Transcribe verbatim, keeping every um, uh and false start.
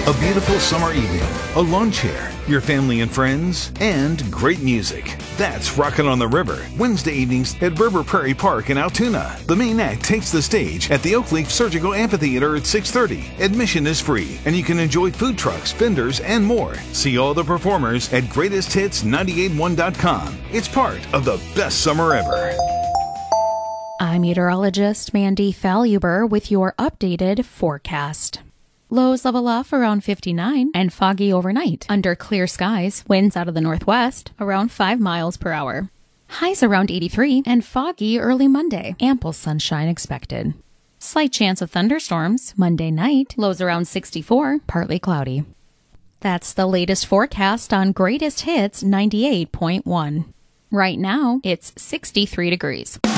A beautiful summer evening, a lawn chair, your family and friends, and great music. That's Rockin' on the River, Wednesday evenings at River Prairie Park in Altoona. The main act takes the stage at the Oak Leaf Surgical Amphitheater at six thirty. Admission is free, and you can enjoy food trucks, vendors, and more. See all the performers at greatest hits nine eight one dot com. It's part of the best summer ever. I'm meteorologist Mandy Faluber with your updated forecast. Lows level off around fifty-nine and foggy overnight. Under clear skies, winds out of the northwest around five miles per hour. Highs around eighty-three and foggy early Monday. Ample sunshine expected. Slight chance of thunderstorms Monday night. Lows around sixty-four, partly cloudy. That's the latest forecast on Greatest Hits ninety-eight point one. Right now, it's sixty-three degrees.